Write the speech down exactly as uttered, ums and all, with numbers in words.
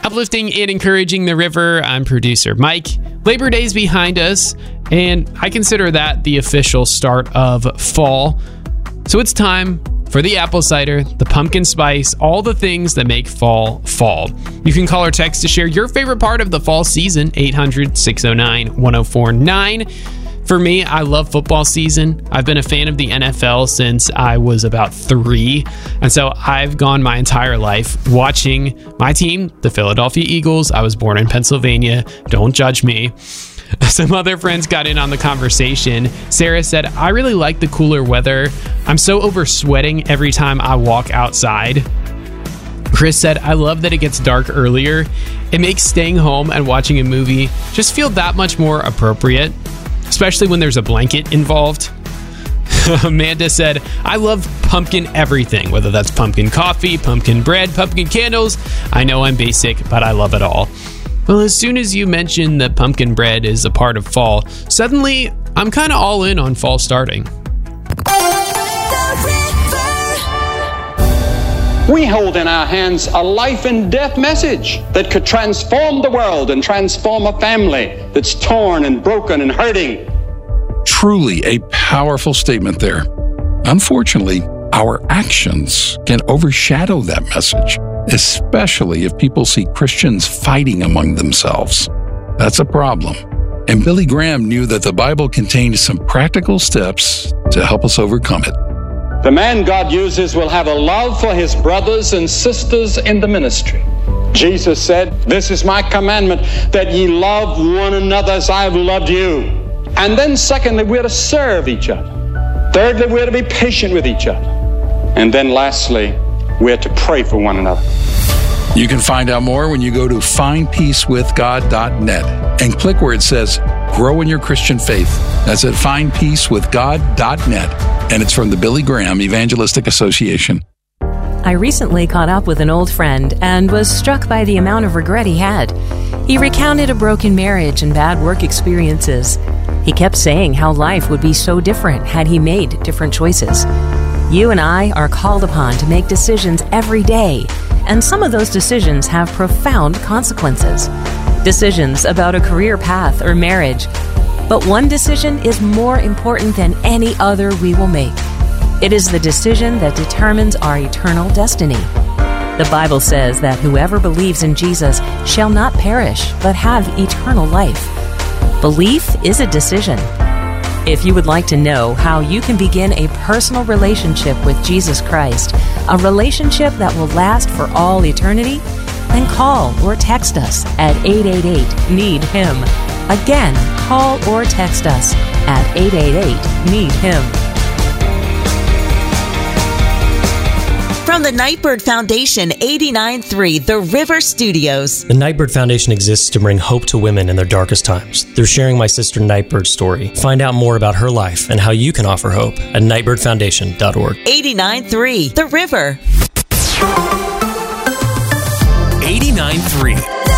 uplifting and encouraging the river. I'm producer Mike. Labor Day's behind us, and I consider that the official start of fall. So it's time for the apple cider, the pumpkin spice, all the things that make fall fall. You can call or text to share your favorite part of the fall season, eight hundred, six oh nine, one oh four nine. For me, I love football season. I've been a fan of the N F L since I was about three. And so I've gone my entire life watching my team, the Philadelphia Eagles. I was born in Pennsylvania. Don't judge me. Some other friends got in on the conversation. Sarah said, I really like the cooler weather. I'm so over sweating every time I walk outside. Chris said, I love that it gets dark earlier. It makes staying home and watching a movie just feel that much more appropriate, especially when there's a blanket involved. Amanda said, I love pumpkin everything, whether that's pumpkin coffee, pumpkin bread, pumpkin candles. I know I'm basic, but I love it all. Well, as soon as you mention that pumpkin bread is a part of fall, suddenly I'm kind of all in on fall starting. We hold in our hands a life and death message that could transform the world and transform a family that's torn and broken and hurting. Truly a powerful statement there. Unfortunately, our actions can overshadow that message, especially if people see Christians fighting among themselves. That's a problem. And Billy Graham knew that the Bible contained some practical steps to help us overcome it. The man God uses will have a love for his brothers and sisters in the ministry. Jesus said, this is my commandment, that ye love one another as I have loved you. And then secondly, we're to serve each other. Thirdly, we're to be patient with each other. And then lastly, we're to pray for one another. You can find out more when you go to find peace with god dot net and click where it says, grow in your Christian faith. That's at find peace with god dot net. And it's from the Billy Graham Evangelistic Association. I recently caught up with an old friend and was struck by the amount of regret he had. He recounted a broken marriage and bad work experiences. He kept saying how life would be so different had he made different choices. You and I are called upon to make decisions every day, and some of those decisions have profound consequences. Decisions about a career path or marriage. But one decision is more important than any other we will make. It is the decision that determines our eternal destiny. The Bible says that whoever believes in Jesus shall not perish, but have eternal life. Belief is a decision. If you would like to know how you can begin a personal relationship with Jesus Christ, a relationship that will last for all eternity, then call or text us at eight eight eight, need him. Again, call or text us at eight eight eight, need him. From the Nightbird Foundation, eighty-nine point three The River Studios. The Nightbird Foundation exists to bring hope to women in their darkest times. They're sharing my sister Nightbird's story. Find out more about her life and how you can offer hope at nightbird foundation dot org. eighty-nine point three The River. eighty-nine point three